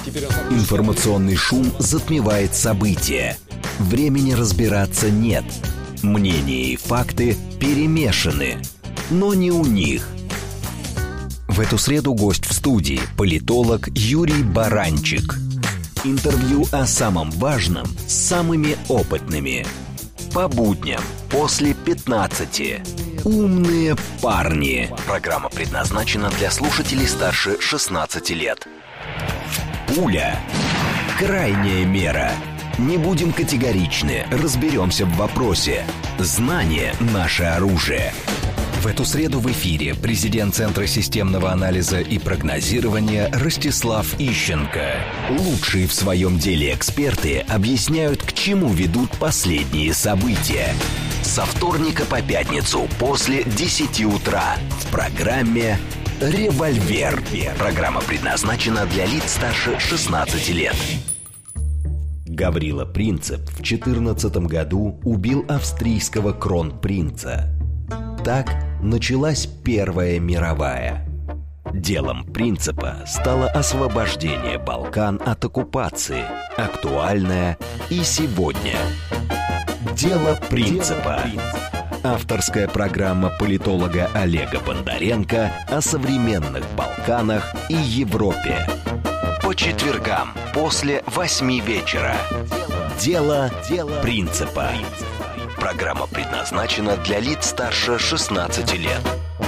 Информационный шум затмевает события. Времени разбираться нет. Мнения и факты перемешаны. Но не у них. В эту среду гость в студии – политолог Юрий Баранчик. Интервью о самом важном с самыми опытными. По будням после 15. «Умные парни». Программа предназначена для слушателей старше 16 лет. Пуля. Крайняя мера. Не будем категоричны, разберемся в вопросе. Знание – наше оружие. В эту среду в эфире президент Центра системного анализа и прогнозирования Ростислав Ищенко. Лучшие в своем деле эксперты объясняют, к чему ведут последние события. Со вторника по пятницу после 10 утра в программе «Револьвер». Программа предназначена для лиц старше 16 лет. Гаврила Принцип в 14 году убил австрийского кронпринца. Так началась Первая мировая. Делом Принципа стало освобождение Балкан от оккупации, актуальное и сегодня. Дело Принципа. Авторская программа политолога Олега Бондаренко о современных Балканах и Европе. По четвергам после 8 вечера. Дело Принципа. Программа предназначена для лиц старше 16 лет.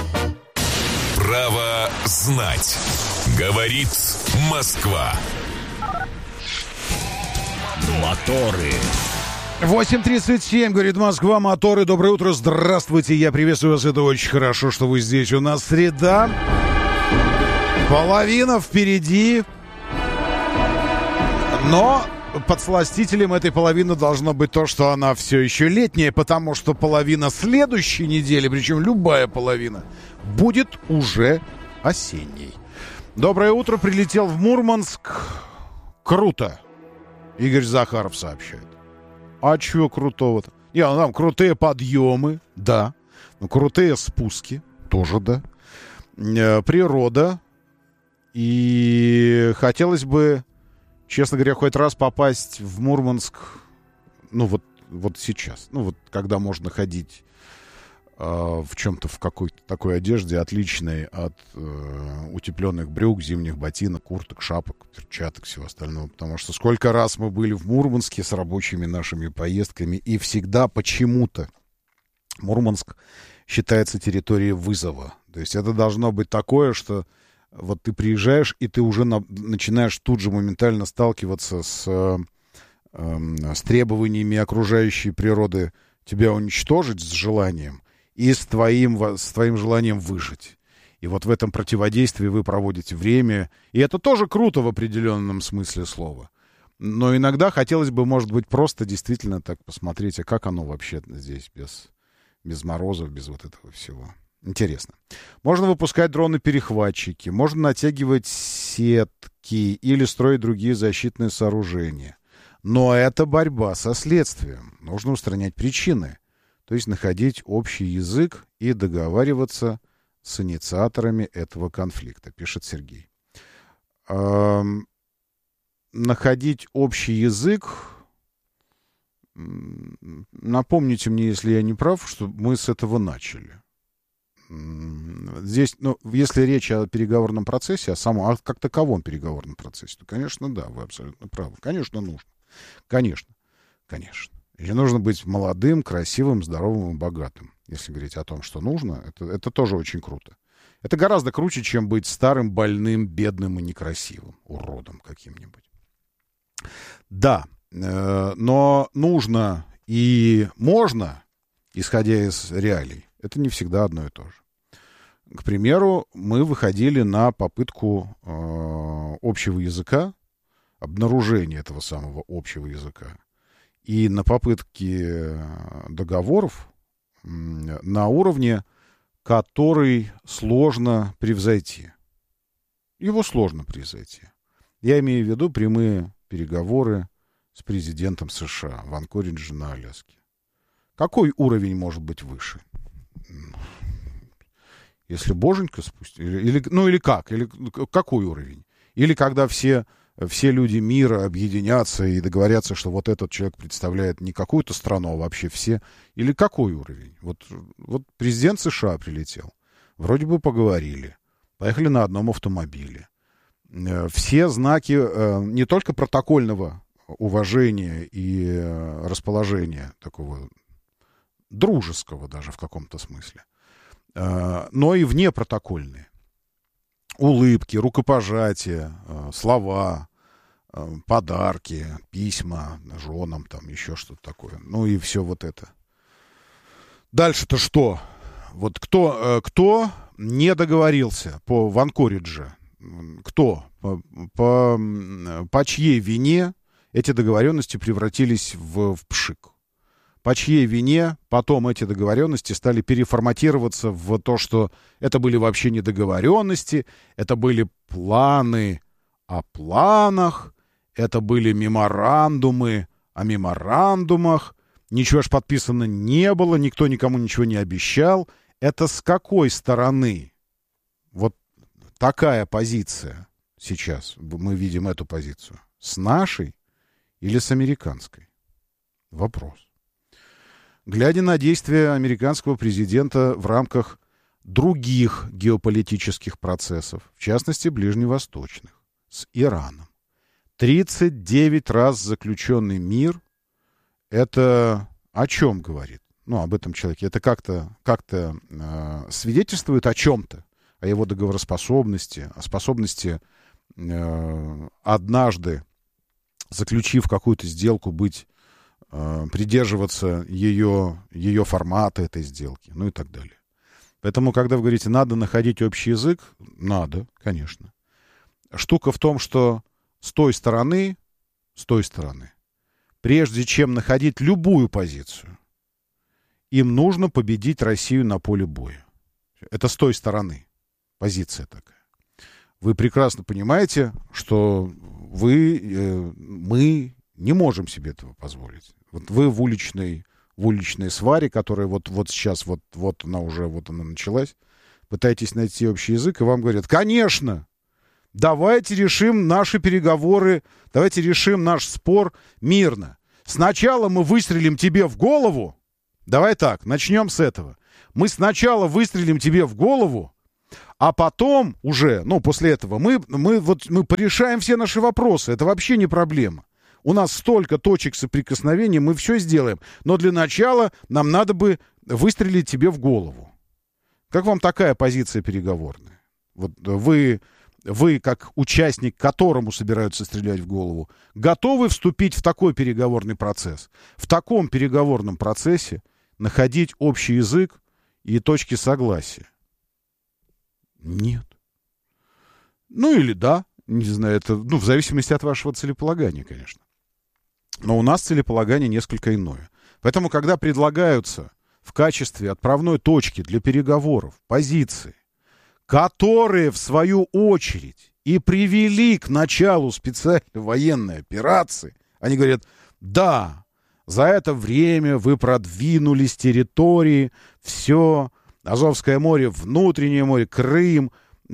Право знать. Говорит Москва. Моторы. 8:37, говорит Москва, моторы. Доброе утро, здравствуйте, я приветствую вас, это очень хорошо, что вы здесь. У нас среда, половина впереди, но подсластителем этой половины должно быть то, что она все еще летняя, потому что половина следующей недели, причем любая половина, будет уже осенней. Доброе утро, прилетел в Мурманск. Круто, Игорь Захаров сообщает. А чего крутого-то? Там крутые подъемы, да. Но крутые спуски, тоже да. Природа. И хотелось бы, честно говоря, хоть раз попасть в Мурманск, вот сейчас. Когда можно ходить в чем-то, в какой-то такой одежде отличной от утепленных брюк, зимних ботинок, курток, шапок, перчаток, всего остального. Потому что сколько раз мы были в Мурманске с рабочими нашими поездками, и всегда почему-то Мурманск считается территорией вызова. То есть это должно быть такое, что вот ты приезжаешь, и ты уже начинаешь тут же моментально сталкиваться с требованиями окружающей природы тебя уничтожить, с желанием, и с твоим желанием выжить. И вот в этом противодействии вы проводите время. И это тоже круто в определенном смысле слова. Но иногда хотелось бы, может быть, просто действительно так посмотреть, а как оно вообще здесь без морозов, без вот этого всего. Интересно. Можно выпускать дроны-перехватчики, можно натягивать сетки или строить другие защитные сооружения. Но это борьба со следствием. Нужно устранять причины. То есть находить общий язык и договариваться с инициаторами этого конфликта, пишет Сергей. Находить общий язык. Напомните мне, если я не прав, что мы с этого начали. Здесь, если речь о переговорном процессе, о как таковом переговорном процессе, то, конечно, да, вы абсолютно правы. Конечно, нужно. Конечно. И нужно быть молодым, красивым, здоровым и богатым. Если говорить о том, что нужно, это тоже очень круто. Это гораздо круче, чем быть старым, больным, бедным и некрасивым, уродом каким-нибудь. Да, но нужно и можно, исходя из реалий. Это не всегда одно и то же. К примеру, мы выходили на попытку общего языка, обнаружения этого самого общего языка, и на попытки договоров на уровне, который сложно превзойти. Его сложно превзойти. Я имею в виду прямые переговоры с президентом США в Анкоридже на Аляске. Какой уровень может быть выше? Если боженька спустит, или как? Или какой уровень? Или когда все все люди мира объединятся и договорятся, что вот этот человек представляет не какую-то страну, а вообще все. Или какой уровень? Вот президент США прилетел. Вроде бы поговорили. Поехали на одном автомобиле. Все знаки не только протокольного уважения и расположения, такого дружеского даже в каком-то смысле, но и внепротокольные. Улыбки, рукопожатия, слова, подарки, письма женам, там еще что-то такое. Ну и все вот это. Дальше-то что? Вот кто не договорился в Анкоридже? Кто? По чьей вине эти договоренности превратились в пшик? По чьей вине потом эти договоренности стали переформатироваться в то, что это были вообще не договоренности, это были планы о планах, это были меморандумы о меморандумах, ничего ж подписано не было, никто никому ничего не обещал. Это с какой стороны вот такая позиция сейчас? Мы видим эту позицию. С нашей или с американской? Вопрос. Глядя на действия американского президента в рамках других геополитических процессов, в частности, ближневосточных, с Ираном. 39 раз заключенный мир, это о чем говорит? Ну, об этом человеке. Это как-то свидетельствует о чем-то, о его договороспособности, о способности однажды, заключив какую-то сделку, придерживаться ее формата этой сделки, ну и так далее. Поэтому, когда вы говорите, надо находить общий язык, надо, конечно. Штука в том, что с той стороны, прежде чем находить любую позицию, им нужно победить Россию на поле боя. Это с той стороны позиция такая. Вы прекрасно понимаете, что мы не можем себе этого позволить. Вот вы в уличной сваре, которая вот сейчас, вот она началась, пытаетесь найти общий язык, и вам говорят, конечно, давайте решим наши переговоры, давайте решим наш спор мирно. Сначала мы выстрелим тебе в голову, давай так, начнем с этого. Мы сначала выстрелим тебе в голову, а потом уже, после этого, мы порешаем все наши вопросы, это вообще не проблема. У нас столько точек соприкосновения, мы все сделаем. Но для начала нам надо бы выстрелить тебе в голову. Как вам такая позиция переговорная? Вот вы, как участник, которому собираются стрелять в голову, готовы вступить в такой переговорный процесс? В таком переговорном процессе находить общий язык и точки согласия? Нет. Или да. Не знаю, это в зависимости от вашего целеполагания, конечно. Но у нас целеполагание несколько иное. Поэтому, когда предлагаются в качестве отправной точки для переговоров позиции, которые, в свою очередь, и привели к началу специальной военной операции, они говорят, да, за это время вы продвинулись территории, все, Азовское море, внутреннее море, Крым,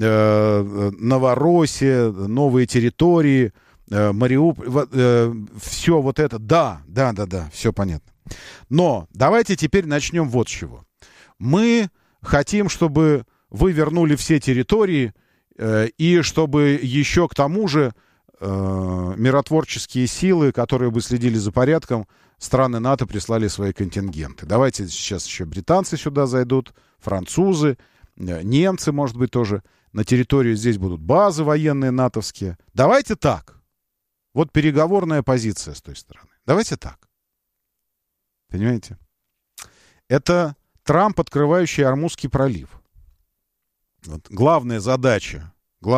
Новороссия, новые территории, Мариуполь, все вот это, да, все понятно. Но давайте теперь начнем вот с чего. Мы хотим, чтобы вы вернули все территории, и чтобы еще к тому же миротворческие силы, которые бы следили за порядком, страны НАТО прислали свои контингенты. Давайте сейчас еще британцы сюда зайдут, французы, немцы, может быть, тоже. На территории здесь будут базы военные натовские. Давайте так. Вот переговорная позиция с той стороны. Давайте так. Понимаете? Это Трамп, открывающий Ормузский пролив. Вот. Главная задача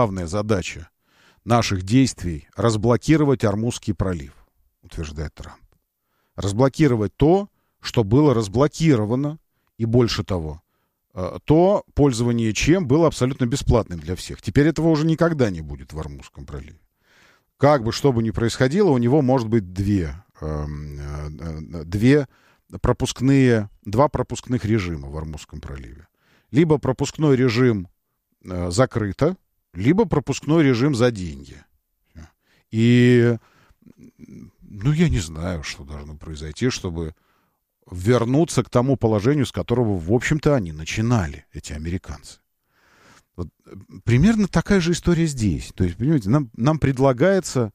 наших действий — разблокировать Ормузский пролив, утверждает Трамп. Разблокировать то, что было разблокировано, и больше того, то пользование чем было абсолютно бесплатным для всех. Теперь этого уже никогда не будет в Ормузском проливе. Как бы что бы ни происходило, у него может быть два пропускных режима в Ормузском проливе. Либо пропускной режим закрыто, либо пропускной режим за деньги. И, я не знаю, что должно произойти, чтобы вернуться к тому положению, с которого, в общем-то, они начинали, эти американцы. Вот, примерно такая же история здесь. То есть, понимаете, нам предлагается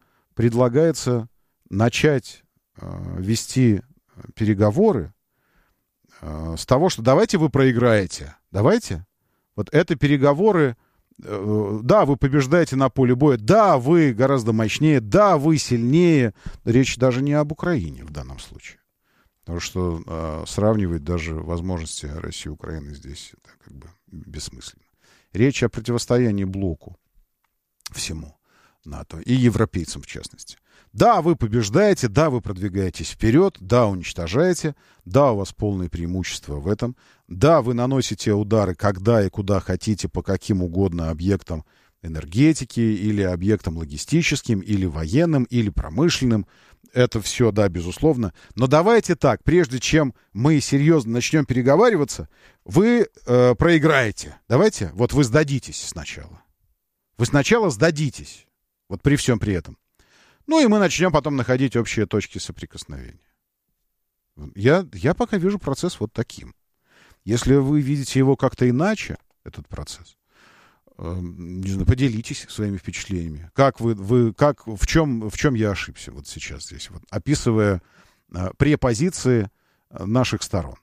начать вести переговоры с того, что давайте вы проиграете. Давайте. Вот это переговоры. Да, вы побеждаете на поле боя. Да, вы гораздо мощнее. Да, вы сильнее. Речь даже не об Украине в данном случае. Потому что сравнивать даже возможности России и Украины здесь это как бы бессмысленно. Речь о противостоянии блоку всему НАТО и европейцам в частности. Да, вы побеждаете, да, вы продвигаетесь вперед, да, уничтожаете, да, у вас полное преимущество в этом, да, вы наносите удары когда и куда хотите по каким угодно объектам энергетики или объектам логистическим, или военным, или промышленным. Это все, да, безусловно. Но давайте так, прежде чем мы серьезно начнем переговариваться, вы проиграете. Давайте, вот вы сдадитесь сначала. Вы сначала сдадитесь, вот при всем при этом. Ну и мы начнем потом находить общие точки соприкосновения. Я пока вижу процесс вот таким. Если вы видите его как-то иначе, этот процесс, не знаю, поделитесь своими впечатлениями. В чем я ошибся вот сейчас здесь, вот, описывая препозиции наших сторон.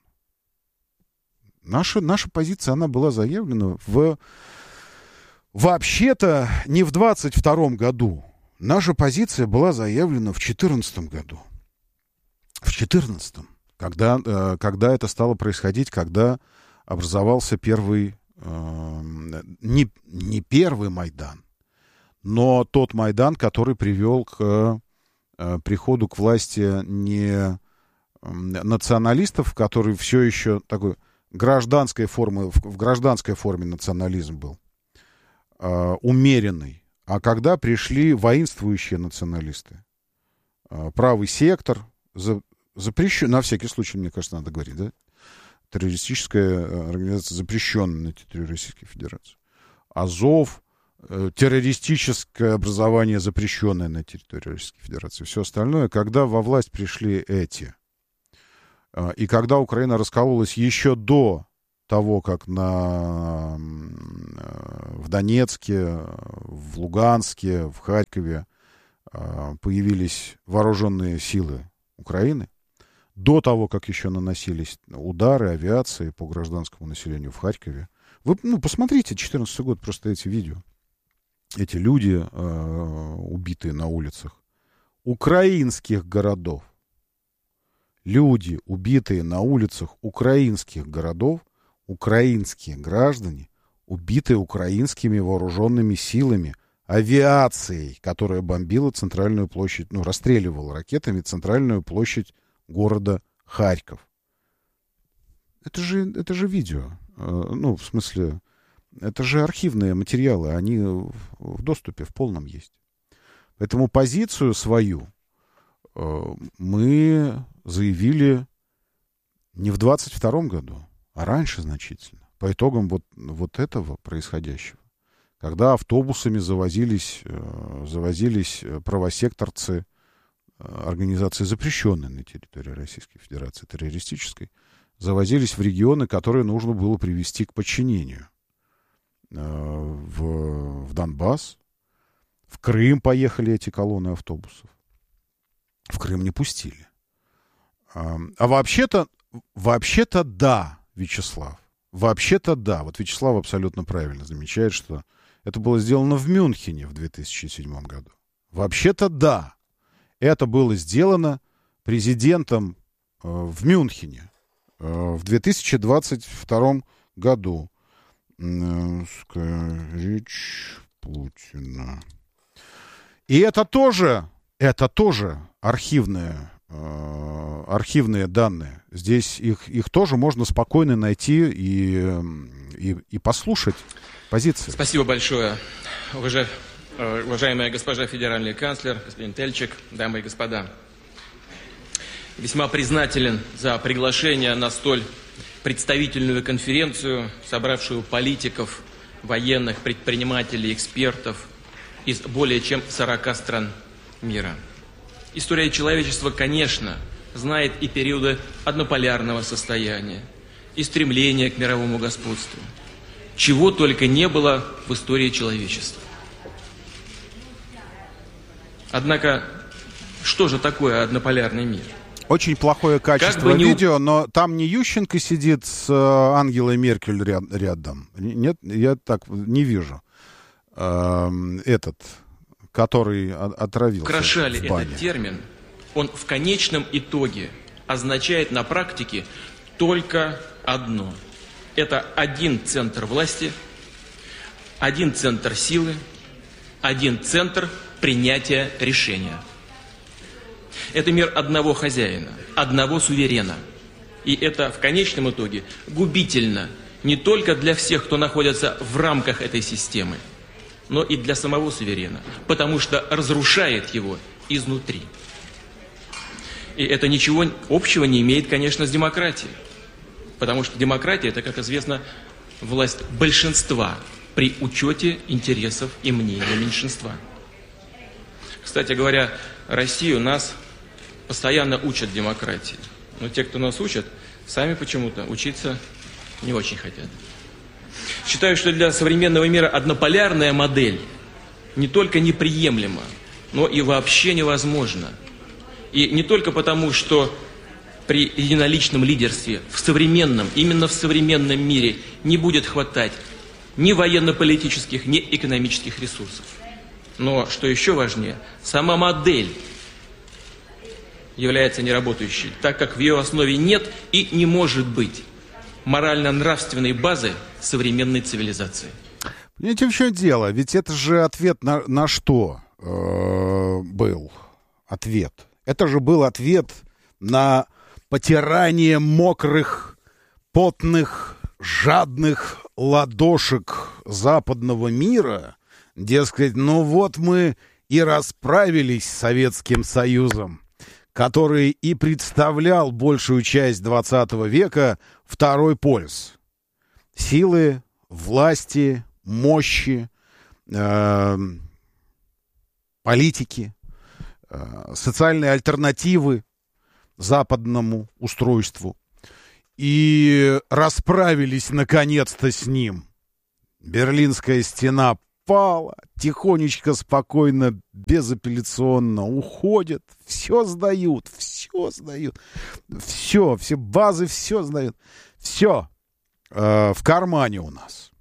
Наша позиция, она была заявлена вообще-то не в 22-м году. Наша позиция была заявлена в 2014 году. В 2014, когда это стало происходить, когда образовался первый, не первый Майдан, но тот Майдан, который привел к приходу к власти не националистов, который все еще такой в гражданской форме национализм был, умеренный, а когда пришли воинствующие националисты. Правый сектор, запрещен, на всякий случай, мне кажется, надо говорить, да? Террористическая организация, запрещенная на территории Российской Федерации. Азов, террористическое образование, запрещенное на территории Российской Федерации. Все остальное, когда во власть пришли эти, и когда Украина раскололась еще до того, как в Донецке, в Луганске, в Харькове появились вооруженные силы Украины, до того, как еще наносились удары авиации по гражданскому населению в Харькове. Вы посмотрите 2014 год, просто эти видео. Эти люди, убитые на улицах украинских городов. Люди, убитые на улицах украинских городов, украинские граждане, убитые украинскими вооруженными силами, авиацией, которая бомбила центральную площадь, расстреливала ракетами центральную площадь города Харьков. Это же видео. В смысле, это же архивные материалы, они в доступе, в полном есть. Поэтому позицию свою мы заявили не в 22-м году, а раньше значительно. По итогам вот этого происходящего. Когда автобусами завозились правосекторцы организации, запрещенной на территории Российской Федерации, террористической, завозились в регионы, которые нужно было привести к подчинению. В Донбасс, в Крым поехали эти колонны автобусов. В Крым не пустили. А вообще-то да, Вячеслав. Вообще-то да. Вот Вячеслав абсолютно правильно замечает, что это было сделано в Мюнхене в 2007 году. Вообще-то да. Это было сделано президентом в Мюнхене в 2022 году. Речь Путина. И это тоже архивные данные. Здесь их тоже можно спокойно найти и послушать позиции. Спасибо большое, уважаемая госпожа федеральный канцлер, господин Тельчик, дамы и господа. Весьма признателен за приглашение на столь представительную конференцию, собравшую политиков, военных, предпринимателей, экспертов из более чем 40 стран мира. История человечества, конечно, знает и периоды однополярного состояния, и стремления к мировому господству. Чего только не было в истории человечества. Однако, что же такое однополярный мир? Очень плохое качество видео, но там не Ющенко сидит с Ангелой Меркель рядом. Нет, я так не вижу. Этот, который отравился Украшали в бане. этот термин, он в конечном итоге означает на практике только одно. Это один центр власти, один центр силы, один центр принятия решения. Это мир одного хозяина, одного суверена. И это в конечном итоге губительно не только для всех, кто находится в рамках этой системы, но и для самого суверена, потому что разрушает его изнутри. И это ничего общего не имеет, конечно, с демократией. Потому что демократия – это, как известно, власть большинства при учете интересов и мнений меньшинства. Кстати говоря, Россию нас постоянно учат демократии. Но те, кто нас учат, сами почему-то учиться не очень хотят. Считаю, что для современного мира однополярная модель не только неприемлема, но и вообще невозможна. И не только потому, что при единоличном лидерстве в современном, именно в современном мире не будет хватать ни военно-политических, ни экономических ресурсов. Но, что еще важнее, сама модель является неработающей, так как в ее основе нет и не может быть морально-нравственной базы современной цивилизации. Понимаете, в чем дело? Ведь это же ответ на что был ответ? Это же был ответ на потирание мокрых, потных, жадных ладошек западного мира. Дескать, ну вот мы и расправились с Советским Союзом, который и представлял большую часть 20 века второй полюс. Силы, власти, мощи, политики, социальные альтернативы западному устройству. И расправились наконец-то с ним. Берлинская стена пала, тихонечко, спокойно, безапелляционно уходят, все сдают, все базы все сдают, все в кармане у нас.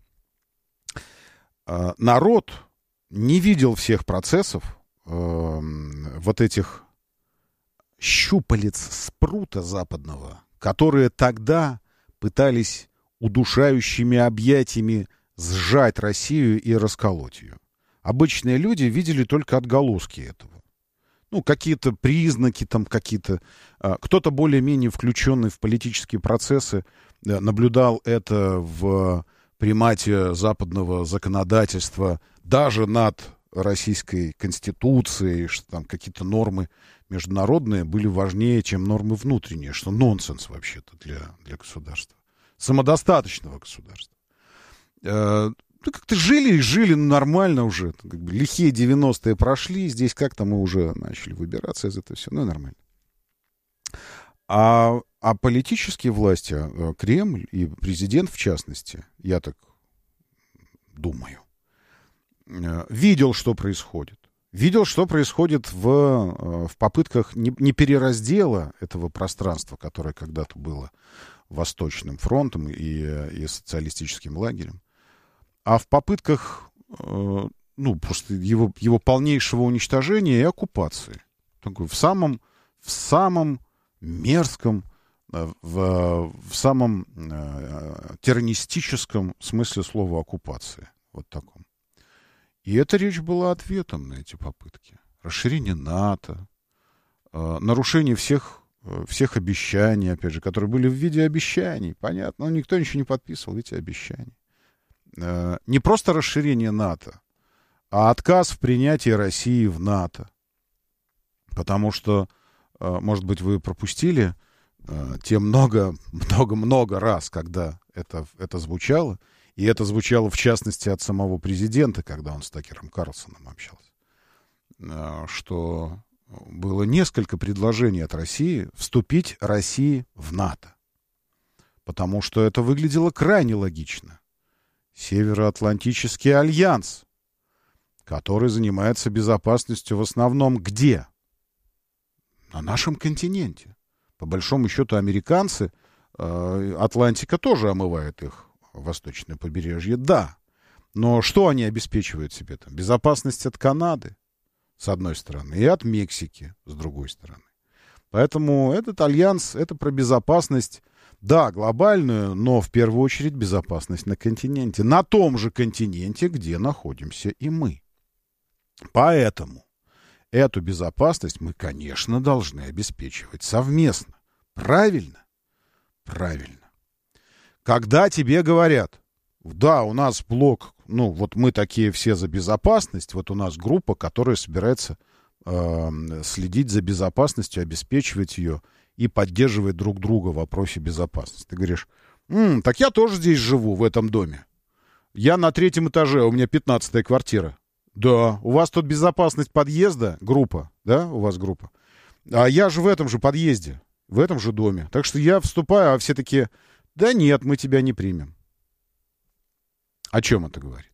Народ не видел всех процессов, вот этих щупалец спрута западного, которые тогда пытались удушающими объятиями сжать Россию и расколоть ее. Обычные люди видели только отголоски этого. Ну, какие-то признаки там, какие-то... Кто-то более-менее включенный в политические процессы наблюдал это в примате западного законодательства даже над Российской Конституцией, что там какие-то нормы международные были важнее, чем нормы внутренние, что нонсенс вообще-то для государства. Самодостаточного государства. Ну, как-то жили нормально уже. Как бы лихие 90-е прошли, здесь как-то мы уже начали выбираться из этого всего. Ну, нормально. А политические власти, Кремль и президент в частности, я так думаю, видел, что происходит. Видел, что происходит в попытках не перераздела этого пространства, которое когда-то было Восточным фронтом и социалистическим лагерем, а в попытках просто его полнейшего уничтожения и оккупации. Такой, в самом мерзком, в самом террористическом смысле слова оккупации. Вот таком. И эта речь была ответом на эти попытки. Расширение НАТО, нарушение всех обещаний, опять же, которые были в виде обещаний. Понятно, но никто ничего не подписывал, эти обещания. Не просто расширение НАТО, а отказ в принятии России в НАТО. Потому что, может быть, вы пропустили те много раз, когда это звучало. И это звучало, в частности, от самого президента, когда он с Такером Карлсоном общался. что было несколько предложений от России вступить России в НАТО. Потому что это выглядело крайне логично. Североатлантический альянс, который занимается безопасностью в основном где? На нашем континенте. По большому счету, американцы, Атлантика тоже омывает их, восточное побережье, да. Но что они обеспечивают себе там? Безопасность от Канады, с одной стороны, и от Мексики, с другой стороны. Поэтому этот альянс, это про безопасность, да, глобальную, но в первую очередь безопасность на континенте. На том же континенте, где находимся и мы. Поэтому эту безопасность мы, конечно, должны обеспечивать совместно. Правильно? Правильно. Когда тебе говорят, да, у нас блок, вот мы такие все за безопасность, вот у нас группа, которая собирается следить за безопасностью, обеспечивать ее и поддерживать друг друга в вопросе безопасности. Ты говоришь, так я тоже здесь живу, в этом доме. Я на 3-м этаже, у меня 15-я квартира. Да, у вас тут безопасность подъезда, группа, да, у вас группа. А я же в этом же подъезде, в этом же доме. Так что я вступаю, а все такие, да нет, мы тебя не примем. О чем это говорит?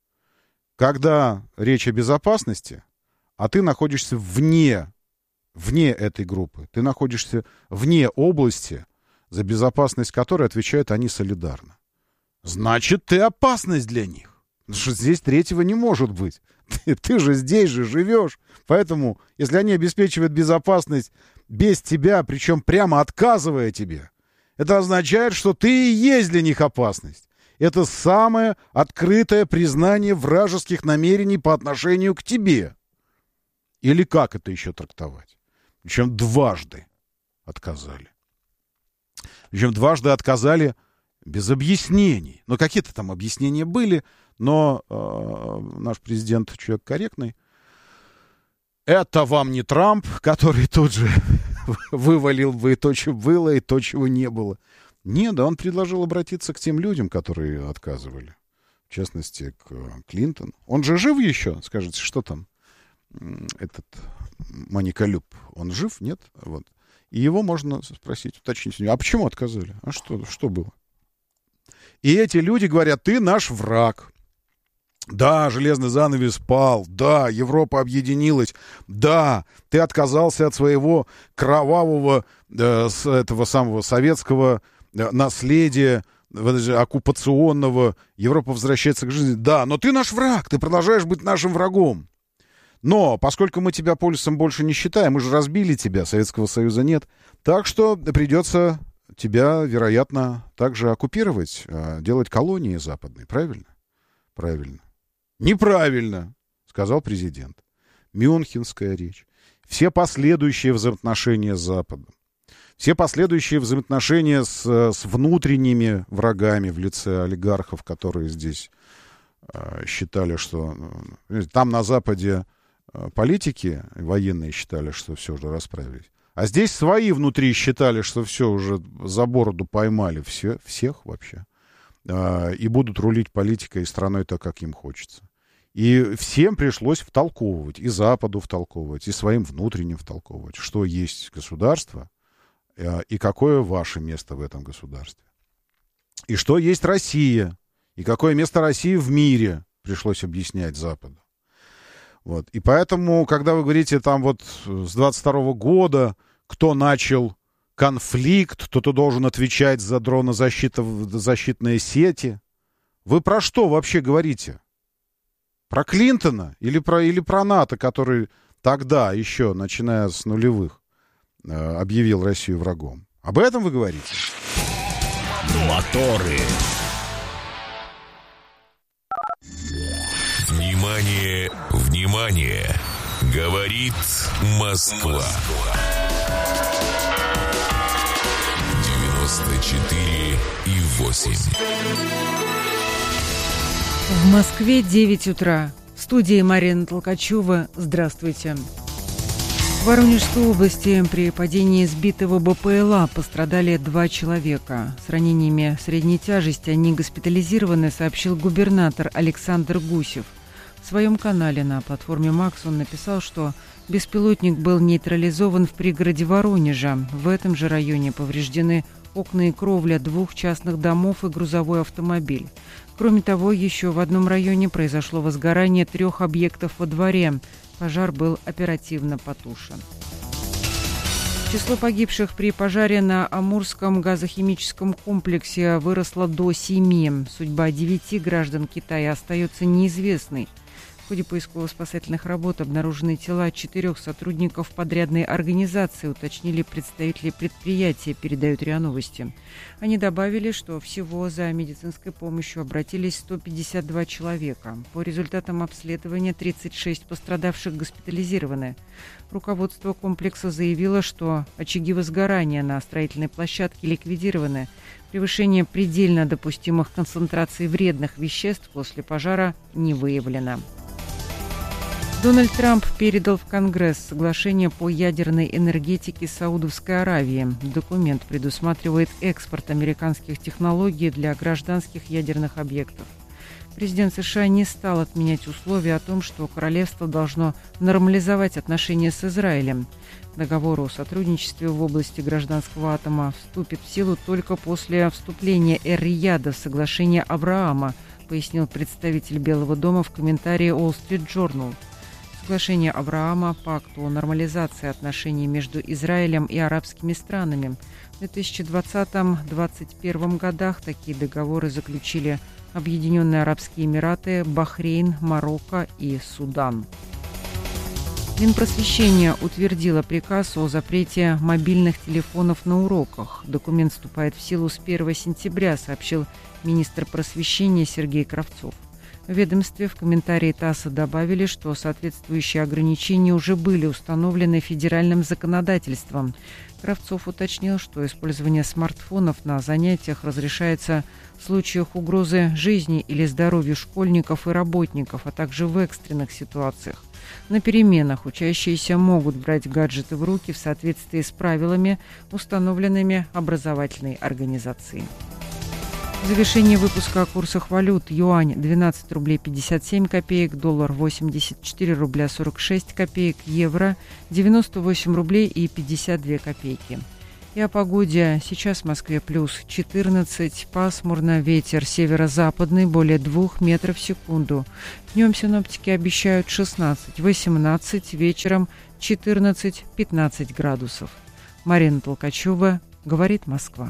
Когда речь о безопасности, а ты находишься вне этой группы, ты находишься вне области, за безопасность которой отвечают они солидарно. Значит, ты опасность для них. Потому что здесь третьего не может быть. Ты же здесь же живешь. Поэтому, если они обеспечивают безопасность без тебя, причем прямо отказывая тебе, это означает, что ты и есть для них опасность. Это самое открытое признание вражеских намерений по отношению к тебе. Или как это еще трактовать? Причем дважды отказали. Причем дважды отказали без объяснений. Ну, какие-то там объяснения были, но наш президент человек корректный. Это вам не Трамп, который тут же вывалил бы и то, что было, и то, чего не было. Нет, да он предложил обратиться к тем людям, которые отказывали. В частности, к Клинтону. Он же жив еще? Скажите, что там? Этот Маниколюб, он жив? Нет? Вот. И его можно спросить, уточнить. А почему отказали? А что было? И эти люди говорят, ты наш враг. Да, железный занавес пал. Да, Европа объединилась. Да, ты отказался от своего кровавого, с этого самого советского наследия, оккупационного. Европа возвращается к жизни. Да, но ты наш враг. Ты продолжаешь быть нашим врагом. Но поскольку мы тебя полюсом больше не считаем, мы же разбили тебя, Советского Союза нет, так что придется тебя, вероятно, также оккупировать, делать колонии западные. Правильно? Правильно. Неправильно, сказал президент. Мюнхенская речь. Все последующие взаимоотношения с Западом. Все последующие взаимоотношения с внутренними врагами в лице олигархов, которые здесь считали, что там на Западе политики военные считали, что все уже расправились. А здесь свои внутри считали, что все уже за бороду поймали всех вообще. И будут рулить политикой и страной так, как им хочется. И всем пришлось втолковывать, и Западу втолковывать, и своим внутренним втолковывать, что есть государство, и какое ваше место в этом государстве. И что есть Россия, и какое место России в мире, пришлось объяснять Западу. Вот. И поэтому, когда вы говорите там вот с 22 года, кто начал конфликт, кто-то должен отвечать за дронозащитные сети, вы про что вообще говорите? Про Клинтона или про НАТО, который тогда еще, начиная с нулевых, объявил Россию врагом? Об этом вы говорите? Моторы. Внимание, внимание! Говорит Москва. 94,8. В Москве 9 утра. В студии Марина Толкачева. Здравствуйте. В Воронежской области при падении сбитого БПЛА пострадали 2 человека. С ранениями средней тяжести они госпитализированы, сообщил губернатор Александр Гусев. В своем канале на платформе Макс он написал, что беспилотник был нейтрализован в пригороде Воронежа. В этом же районе повреждены окна и кровля 2 частных домов и грузовой автомобиль. Кроме того, еще в одном районе произошло возгорание 3 объектов во дворе. Пожар был оперативно потушен. Число погибших при пожаре на Амурском газохимическом комплексе выросло до 7. Судьба 9 граждан Китая остается неизвестной. В ходе поисково-спасательных работ обнаружены тела 4 сотрудников подрядной организации, уточнили представители предприятия, передают РИА Новости. Они добавили, что всего за медицинской помощью обратились 152 человека. По результатам обследования 36 пострадавших госпитализированы. Руководство комплекса заявило, что очаги возгорания на строительной площадке ликвидированы. Превышение предельно допустимых концентраций вредных веществ после пожара не выявлено. Дональд Трамп передал в Конгресс соглашение по ядерной энергетике Саудовской Аравии. Документ предусматривает экспорт американских технологий для гражданских ядерных объектов. Президент США не стал отменять условия о том, что королевство должно нормализовать отношения с Израилем. Договор о сотрудничестве в области гражданского атома вступит в силу только после вступления Эр-Рияда в соглашение Авраама, пояснил представитель Белого дома в комментарии Wall Street Journal. Соглашение Авраама, пакт о нормализации отношений между Израилем и арабскими странами. В 2020-2021 годах такие договоры заключили Объединенные Арабские Эмираты, Бахрейн, Марокко и Судан. Минпросвещение утвердило приказ о запрете мобильных телефонов на уроках. Документ вступает в силу с 1 сентября, сообщил министр просвещения Сергей Кравцов. В ведомстве в комментарии ТАССа добавили, что соответствующие ограничения уже были установлены федеральным законодательством. Кравцов уточнил, что использование смартфонов на занятиях разрешается в случаях угрозы жизни или здоровью школьников и работников, а также в экстренных ситуациях. На переменах учащиеся могут брать гаджеты в руки в соответствии с правилами, установленными образовательной организацией. Завершение выпуска о курсах валют. Юань 12 рублей 57 копеек, доллар 84 рубля 46 копеек, евро 98 рублей и 52 копейки. И о погоде. Сейчас в Москве плюс 14, пасмурно, ветер северо-западный более 2 метров в секунду. Днем синоптики обещают 16-18, вечером 14-15 градусов. Марина Толкачева, говорит Москва.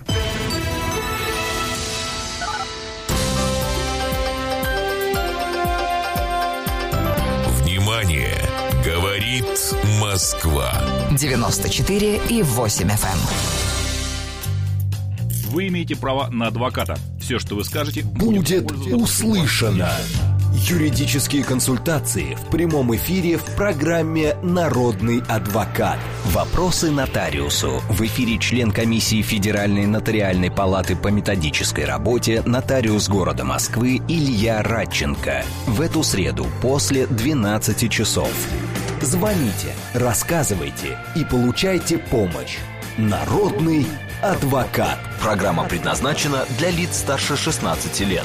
Говорит Москва. 94,8 FM. Вы имеете право на адвоката. Все, что вы скажете, будет услышано. Юридические консультации в прямом эфире в программе «Народный адвокат». Вопросы нотариусу. В эфире член комиссии Федеральной нотариальной палаты по методической работе, нотариус города Москвы Илья Радченко. В эту среду после 12 часов. Звоните, рассказывайте и получайте помощь. «Народный адвокат». Программа предназначена для лиц старше 16 лет.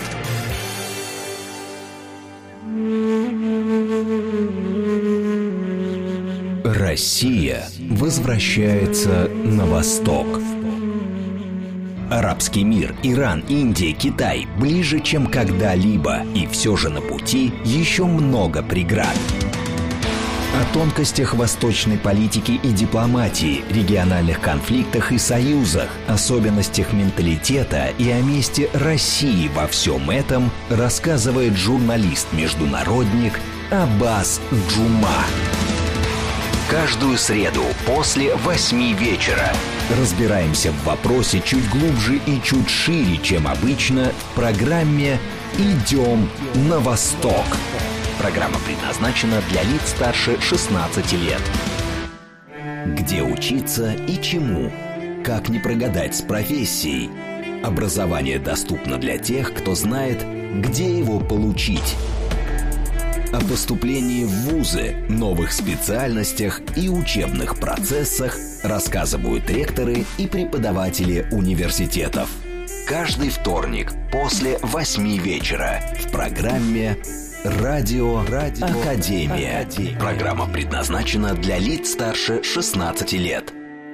Россия возвращается на восток. Арабский мир, Иран, Индия, Китай ближе, чем когда-либо. И все же на пути еще много преград. О тонкостях восточной политики и дипломатии, региональных конфликтах и союзах, особенностях менталитета и о месте России во всем этом рассказывает журналист-международник Аббас Джума. Каждую среду после 8 вечера разбираемся в вопросе чуть глубже и чуть шире, чем обычно, в программе «Идем на восток». Программа предназначена для лиц старше 16 лет. Где учиться и чему? Как не прогадать с профессией? Образование доступно для тех, кто знает, где его получить. О поступлении в вузы, новых специальностях и учебных процессах рассказывают ректоры и преподаватели университетов. Каждый вторник после 8 вечера в программе Радио Академия. Программа предназначена для лиц старше 16 лет.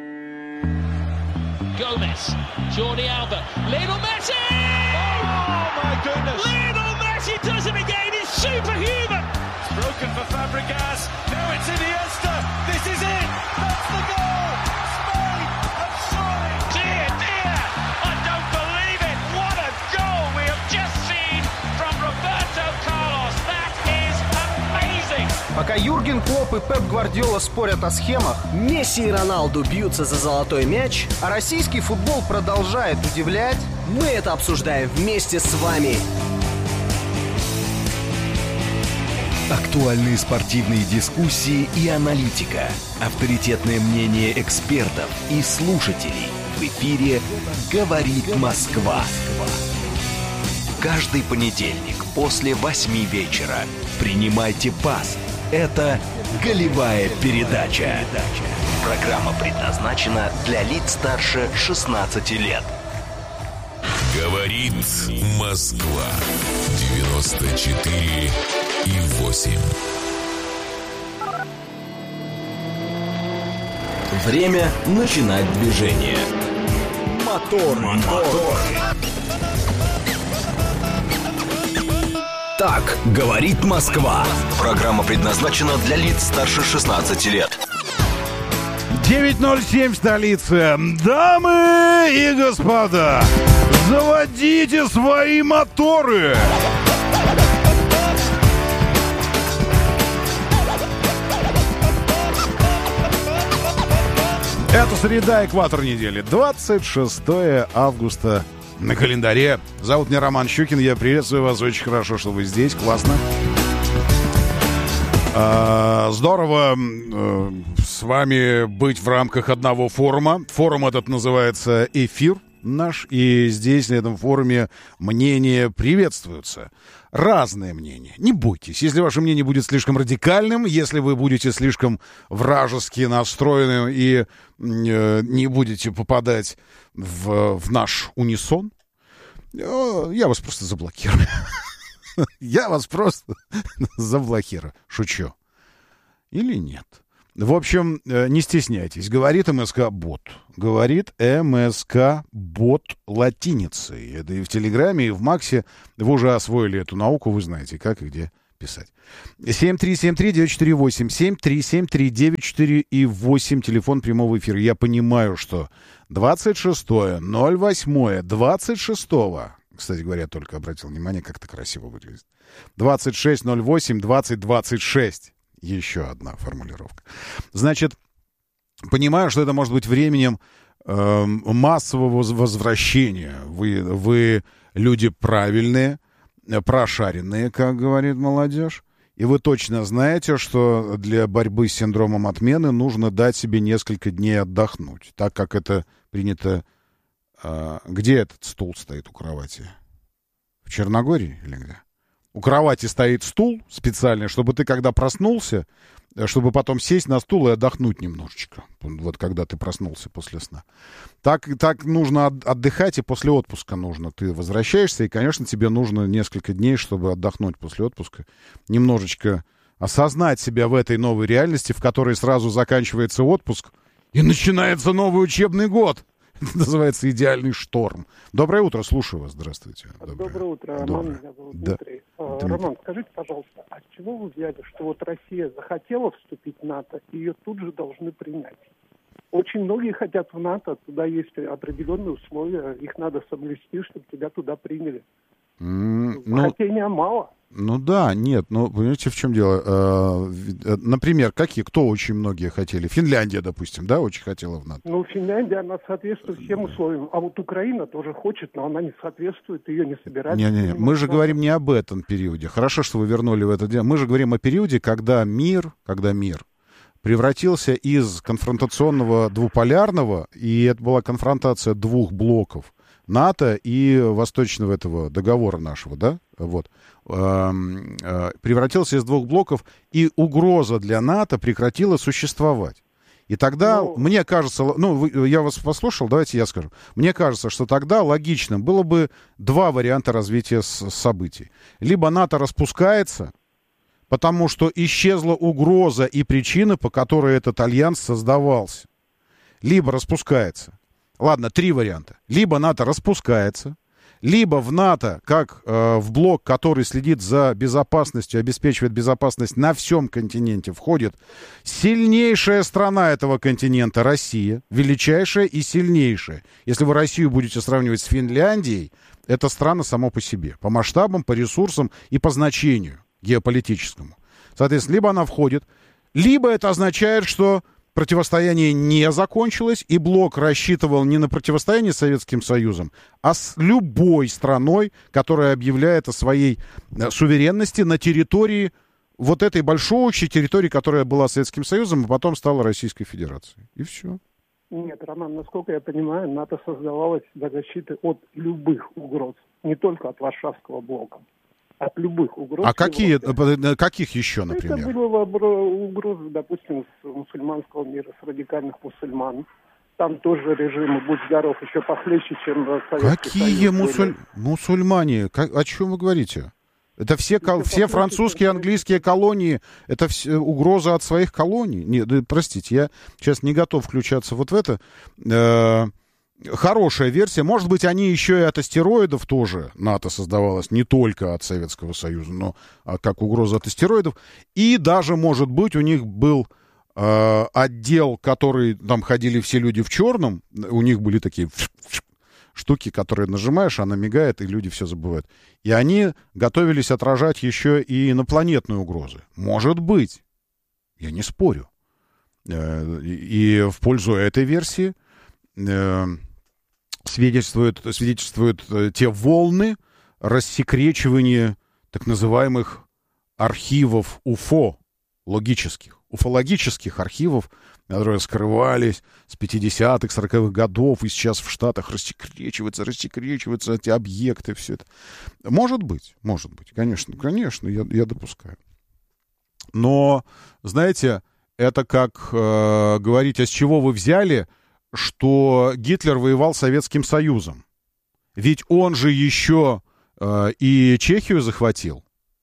Gomez, Jordi Alba, Lionel Messi! Oh my goodness! Lionel Messi does it again. It's superhuman. It's broken for Fabregas. Now it's Iniesta. This is it. That's the goal. Spain have scored. Dear, dear, I don't believe it. What a goal we have just seen from Roberto Carlos. That is amazing. Пока Юрген Клопп и Пеп Гвардиола спорят о схемах, Месси и Роналду бьются за золотой мяч, а российский футбол продолжает удивлять, мы это обсуждаем вместе с вами. Актуальные спортивные дискуссии и аналитика. Авторитетное мнение экспертов и слушателей. В эфире «Говорит Москва». Каждый понедельник после 8 вечера. Принимайте пас. Это «Голевая передача». Программа предназначена для лиц старше 16 лет. Говорит Москва. 94,8. Время начинать движение. Мотор. Так говорит Москва. Программа предназначена для лиц старше 16 лет. 9:07 в столице. Дамы и господа, заводите свои моторы. Это среда, экватор недели. 26 августа на календаре. Зовут меня Роман Щукин. Я приветствую вас. Очень хорошо, что вы здесь. Классно. Здорово с вами быть в рамках одного форума. Форум этот называется «Эфир» наш. И здесь, на этом форуме, мнения приветствуются. Разные мнения. Не бойтесь. Если ваше мнение будет слишком радикальным, если вы будете слишком вражески настроены и не будете попадать в наш унисон, я вас просто заблокирую. Я вас просто заблокирую. Шучу. Или нет? В общем, не стесняйтесь. Говорит МСК-бот. Говорит МСК-бот латиницей. Это и в Телеграме, и в Максе. Вы уже освоили эту науку, вы знаете, как и где писать. 7373948. 7373948. Телефон прямого эфира. Я понимаю, что 26.08.26. Кстати говоря, только обратил внимание, как это красиво выглядит. 26.08.2026. Еще одна формулировка. Значит, понимаю, что это может быть временем массового возвращения. Вы люди правильные, прошаренные, как говорит молодежь. И вы точно знаете, что для борьбы с синдромом отмены нужно дать себе несколько дней отдохнуть. Так как это принято... Где этот стул стоит у кровати? В Черногории или где? У кровати стоит стул специальный, чтобы ты, когда проснулся, чтобы потом сесть на стул и отдохнуть немножечко. Вот когда ты проснулся после сна. Так нужно отдыхать, и после отпуска нужно. Ты возвращаешься, и, конечно, тебе нужно несколько дней, чтобы отдохнуть после отпуска. Немножечко осознать себя в этой новой реальности, в которой сразу заканчивается отпуск, и начинается новый учебный год. Это называется «Идеальный шторм». Доброе утро, слушаю вас. Здравствуйте. Доброе утро, Роман. Меня зовут Дмитрий. Роман, скажите, пожалуйста, а с чего вы взяли, что вот Россия захотела вступить в НАТО, и ее тут же должны принять? Очень многие хотят в НАТО, туда есть определенные условия, их надо соблюсти, чтобы тебя туда приняли. Хотения мало. Ну да, нет, ну понимаете, в чем дело? Например, кто очень многие хотели? Финляндия, допустим, да, очень хотела в НАТО. Ну, Финляндия, она соответствует всем условиям. А вот Украина тоже хочет, но она не соответствует, ее не собирают. Не-не-не, мы же говорим не об этом периоде. Хорошо, что вы вернули в это дело. Мы же говорим о периоде, когда мир превратился из конфронтационного двуполярного, и это была конфронтация двух блоков, НАТО и восточного этого договора нашего, да, вот, превратился из двух блоков, и угроза для НАТО прекратила существовать. И тогда, мне кажется, я вас послушал, давайте я скажу. Мне кажется, что тогда логичным было бы два варианта развития событий. Либо НАТО распускается, потому что исчезла угроза и причина, по которой этот альянс создавался. Либо распускается. Ладно, три варианта. Либо НАТО распускается, либо в НАТО, как в блок, который следит за безопасностью, обеспечивает безопасность на всем континенте, входит сильнейшая страна этого континента, Россия, величайшая и сильнейшая. Если вы Россию будете сравнивать с Финляндией, это страна само по себе, по масштабам, по ресурсам и по значению геополитическому. Соответственно, либо она входит, либо это означает, что противостояние не закончилось, и блок рассчитывал не на противостояние с Советским Союзом, а с любой страной, которая объявляет о своей суверенности на территории вот этой большой общей территории, которая была Советским Союзом, а потом стала Российской Федерацией. И все. Нет, Роман, насколько я понимаю, НАТО создавалось для защиты от любых угроз, не только от Варшавского блока. От любых угроз. А каких еще, например? Это были угрозы, допустим, с мусульманского мира, с радикальных мусульман. Там тоже режимы, будь здоров, еще похлеще, чем Советский Союз. Какие мусульмане? О чем вы говорите? Это все французские, английские колонии, это угроза от своих колоний? Нет, простите, я сейчас не готов включаться вот в это. Хорошая версия. Может быть, они еще и от астероидов тоже НАТО создавалось, не только от Советского Союза, но как угроза от астероидов. И даже, может быть, у них был отдел, который там ходили все люди в черном, у них были такие штуки, которые нажимаешь, она мигает, и люди все забывают. И они готовились отражать еще и инопланетные угрозы. Может быть. Я не спорю. И в пользу этой версии свидетельствуют те волны рассекречивания так называемых архивов УФО, уфологических архивов, которые скрывались с 50-х, 40-х годов, и сейчас в Штатах рассекречиваются эти объекты, все это. Может быть, конечно, я допускаю. Но, знаете, это как говорить, а с чего вы взяли, что Гитлер воевал с Советским Союзом. Ведь он же еще и Чехию захватил,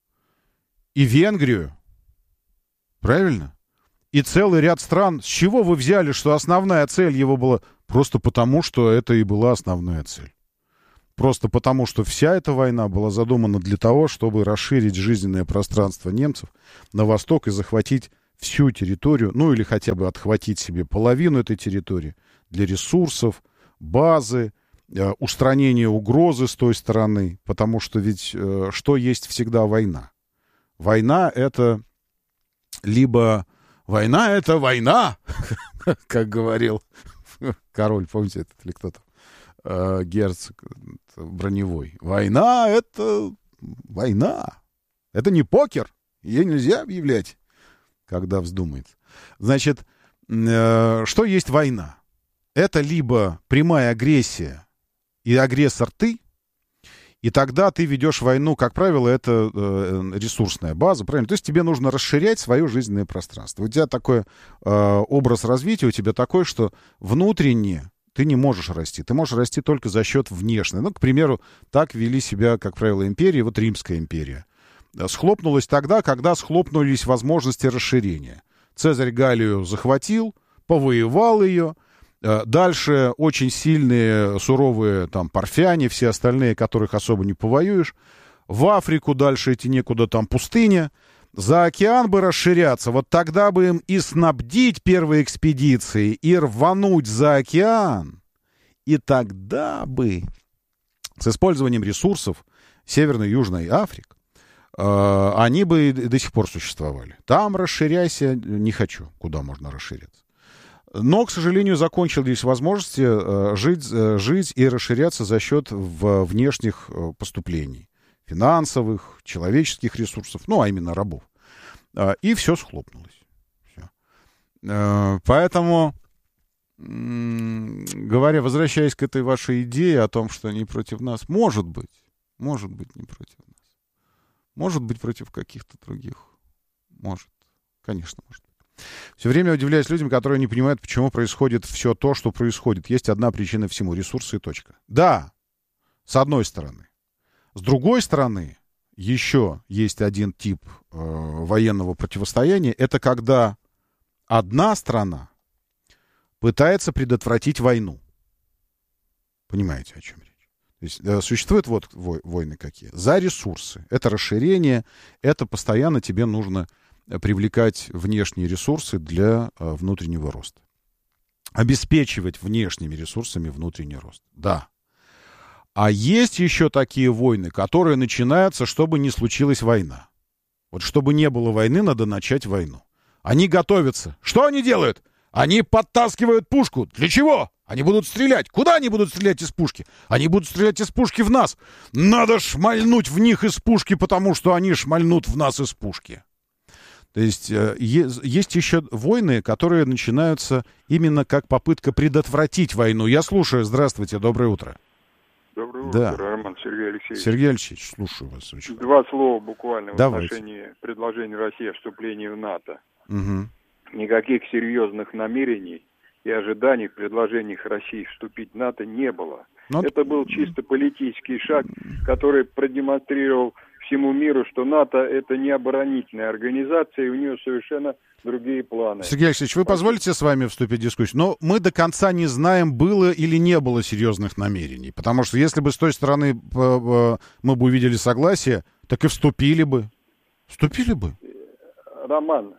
и Венгрию. Правильно? И целый ряд стран. С чего вы взяли, что основная цель его была? Просто потому, что это и была основная цель. Просто потому, что вся эта война была задумана для того, чтобы расширить жизненное пространство немцев на восток и захватить всю территорию, ну или хотя бы отхватить себе половину этой территории для ресурсов, базы, устранения угрозы с той стороны. Потому что ведь что есть всегда война? Война — это либо... Война — это война, как говорил король, помните, этот или кто-то, герцог броневой. Война — это война. Это не покер. Ее нельзя объявлять, когда вздумается. Значит, что есть война? Это либо прямая агрессия, и агрессор ты, и тогда ты ведешь войну, как правило, это ресурсная база, правильно? То есть тебе нужно расширять свое жизненное пространство. У тебя такой образ развития, у тебя такой, что внутренне ты не можешь расти. Ты можешь расти только за счет внешнего. Ну, к примеру, так вели себя, как правило, империи, вот Римская империя. Схлопнулась тогда, когда схлопнулись возможности расширения. Цезарь Галлию захватил, повоевал ее. Дальше очень сильные, суровые там парфяне, все остальные, которых особо не повоюешь. В Африку дальше идти некуда, там пустыня. За океан бы расширяться, вот тогда бы им и снабдить первые экспедиции, и рвануть за океан. И тогда бы с использованием ресурсов Северной и Южной Африки они бы до сих пор существовали. Там расширяйся, не хочу, куда можно расширяться. Но, к сожалению, закончились возможности жить и расширяться за счет внешних поступлений. Финансовых, человеческих ресурсов, ну, а именно рабов. И все схлопнулось. Все. Поэтому, возвращаясь к этой вашей идее о том, что они против нас, может быть не против нас. Может быть, против каких-то других. Может. Конечно, может. Все время удивляюсь людям, которые не понимают, почему происходит все то, что происходит. Есть одна причина всему — ресурсы и точка. Да, с одной стороны. С другой стороны, еще есть один тип военного противостояния. Это когда одна страна пытается предотвратить войну. Понимаете, о чем речь? То есть существуют вот войны какие. За ресурсы. Это расширение, это постоянно тебе нужно привлекать внешние ресурсы для внутреннего роста. Обеспечивать внешними ресурсами внутренний рост. Да. А есть еще такие войны, которые начинаются, чтобы не случилась война. Вот чтобы не было войны, надо начать войну. Они готовятся. Что они делают? Они подтаскивают пушку. Для чего? Они будут стрелять. Куда они будут стрелять из пушки? Они будут стрелять из пушки в нас. Надо шмальнуть в них из пушки, потому что они шмальнут в нас из пушки. То есть есть еще войны, которые начинаются именно как попытка предотвратить войну. Я слушаю. Здравствуйте, доброе утро. Доброе утро, Роман, Сергей Алексеевич. Сергей Алексеевич, слушаю вас. Очень. Два слова буквально Давайте. в отношении предложения России о вступлении в НАТО. Угу. Никаких серьезных намерений и ожиданий в предложениях России вступить в НАТО не было. Это был чисто политический шаг, который продемонстрировал всему миру, что НАТО — это не оборонительная организация, и у нее совершенно другие планы. Сергей Алексеевич, вы позволите с вами вступить в дискуссию? Но мы до конца не знаем, было или не было серьезных намерений. Потому что если бы с той стороны мы бы увидели согласие, так и вступили бы. Вступили бы. Роман,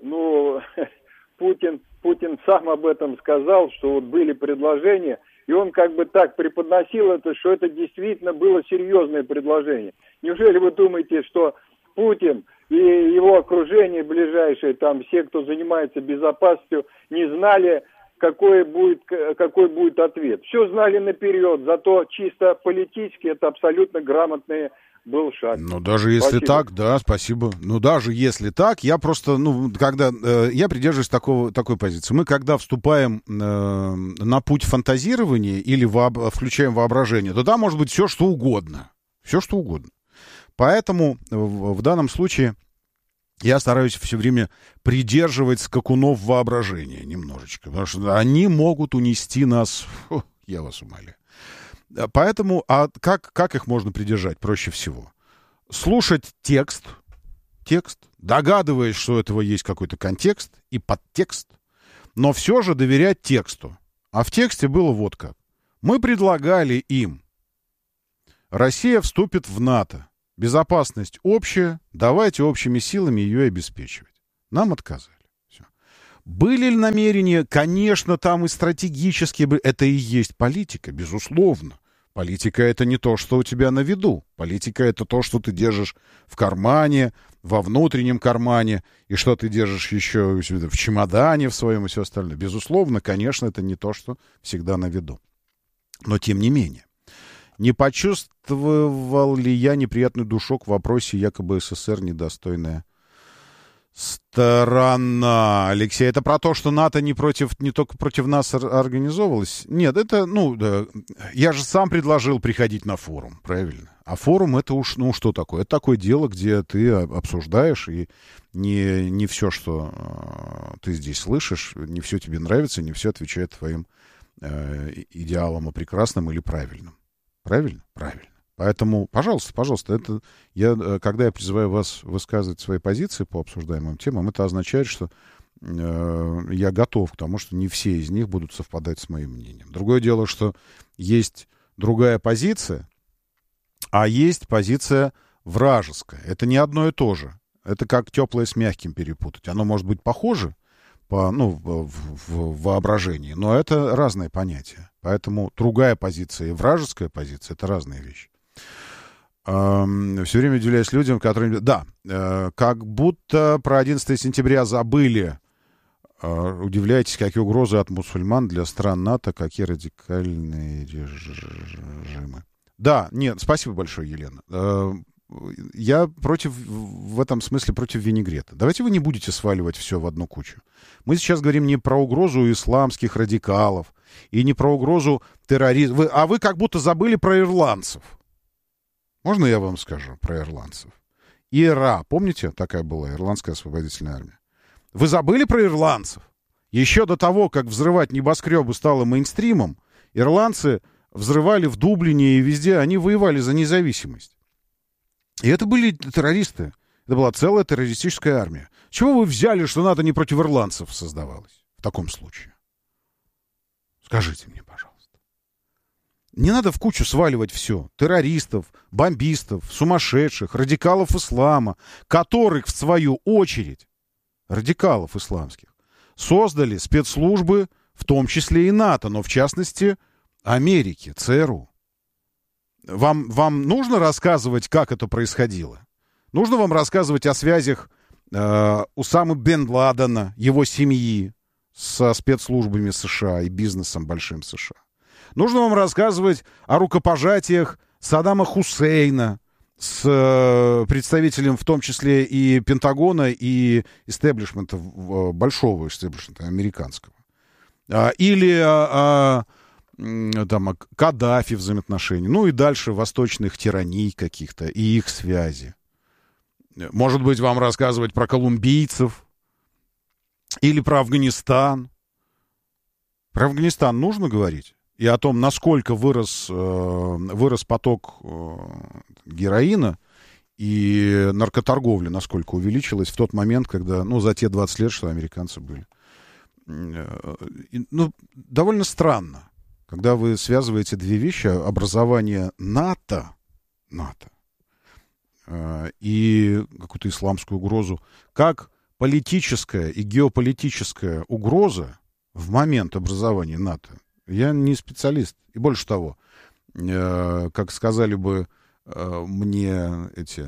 Путин сам об этом сказал, что вот были предложения, и он как бы так преподносил это, что это действительно было серьезное предложение. Неужели вы думаете, что Путин и его окружение ближайшее, там все, кто занимается безопасностью, не знали, какой будет ответ? Все знали наперед, зато чисто политически это абсолютно грамотный был шаг. Ну, даже если так, да, спасибо. Ну, даже если так, я просто, когда я придерживаюсь такой позиции. Мы, когда вступаем на путь фантазирования или включаем воображение, то там может быть все, что угодно. Все, что угодно. Поэтому в данном случае я стараюсь все время придерживать скакунов воображения немножечко, потому что они могут унести нас, я вас умоляю. Поэтому, как их можно придержать проще всего? Слушать текст, догадываясь, что у этого есть какой-то контекст и подтекст, но все же доверять тексту. А в тексте было вот как. Мы предлагали им: Россия вступит в НАТО. Безопасность общая, давайте общими силами ее обеспечивать. Нам отказали. Все. Были ли намерения? Конечно, там и стратегические. Это и есть политика, безусловно. Политика — это не то, что у тебя на виду. Политика — это то, что ты держишь в кармане, во внутреннем кармане, и что ты держишь еще в чемодане в своем и все остальное. Безусловно, конечно, это не то, что всегда на виду. Но тем не менее. Не почувствовал ли я неприятный душок в вопросе якобы СССР недостойная сторона? Алексей, это про то, что НАТО не только против нас организовывалось? Нет, это, да, я же сам предложил приходить на форум, правильно? А форум — это уж, что такое? Это такое дело, где ты обсуждаешь, и не все, что ты здесь слышишь, не все тебе нравится, не все отвечает твоим идеалам о прекрасном или правильном. Правильно? Правильно. Поэтому, пожалуйста, это когда я призываю вас высказывать свои позиции по обсуждаемым темам, это означает, что я готов к тому, что не все из них будут совпадать с моим мнением. Другое дело, что есть другая позиция, а есть позиция вражеская. Это не одно и то же. Это как теплое с мягким перепутать. Оно может быть похоже в воображении, но это разные понятия. Поэтому другая позиция и вражеская позиция — это разные вещи. Все время удивляюсь людям, которые... Да, как будто про 11 сентября забыли. Удивляетесь, какие угрозы от мусульман для стран НАТО, какие радикальные режимы. Да, нет, спасибо большое, Елена. Я в этом смысле против винегрета. Давайте вы не будете сваливать все в одну кучу. Мы сейчас говорим не про угрозу исламских радикалов и не про угрозу терроризма. А вы как будто забыли про ирландцев. Можно я вам скажу про ирландцев? ИРА, помните, такая была, Ирландская освободительная армия? Вы забыли про ирландцев? Еще до того, как взрывать небоскребы стало мейнстримом, ирландцы взрывали в Дублине и везде, они воевали за независимость. И это были террористы. Это была целая террористическая армия. Чего вы взяли, что НАТО не против ирландцев создавалось в таком случае? Скажите мне, пожалуйста. Не надо в кучу сваливать все. Террористов, бомбистов, сумасшедших, радикалов ислама, которых, в свою очередь, радикалов исламских, создали спецслужбы, в том числе и НАТО, но в частности Америки, ЦРУ. Вам нужно рассказывать, как это происходило? Нужно вам рассказывать о связях Усамы бен Ладена, его семьи со спецслужбами США и бизнесом большим США? Нужно вам рассказывать о рукопожатиях Саддама Хусейна с представителем, в том числе и Пентагона, и истеблишмента, большого истеблишмента американского. Или там, о Каддафи взаимоотношений. Ну и дальше восточных тираний каких-то и их связи. Может быть, вам рассказывать про колумбийцев или про Афганистан. Про Афганистан нужно говорить? И о том, насколько вырос поток героина и наркоторговля, насколько увеличилась в тот момент, когда, за те 20 лет, что американцы были. Довольно странно, когда вы связываете две вещи: образование НАТО и какую-то исламскую угрозу, как политическая и геополитическая угроза в момент образования НАТО. Я не специалист. И больше того, как сказали бы мне эти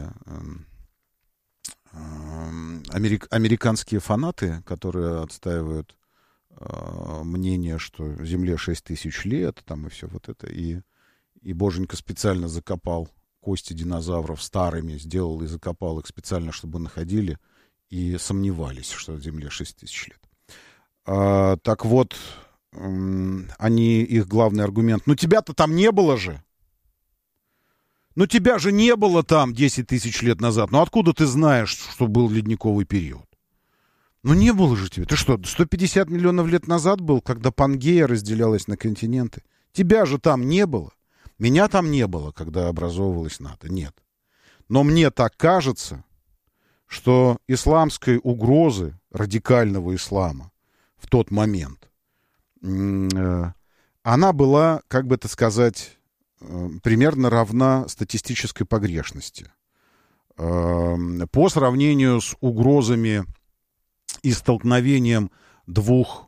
американские фанаты, которые отстаивают мнение, что Земле 6 тысяч лет, там и все вот это, и Боженька специально закопал кости динозавров старыми, сделал и закопал их специально, чтобы находили, и сомневались, что Земле 6 тысяч лет. Так вот, их главный аргумент: тебя-то там не было же. Тебя же не было там 10 тысяч лет назад. Откуда ты знаешь, что был ледниковый период? Не было же тебя. Ты что, 150 миллионов лет назад был, когда Пангея разделялась на континенты? Тебя же там не было. Меня там не было, когда образовывалась НАТО. Нет. Но мне так кажется, что исламской угрозы, радикального ислама в тот момент, она была, как бы это сказать, примерно равна статистической погрешности. По сравнению с угрозами и столкновением двух